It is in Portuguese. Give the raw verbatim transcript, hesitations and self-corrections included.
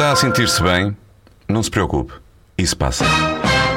está a sentir-se bem, não se preocupe. Isso passa.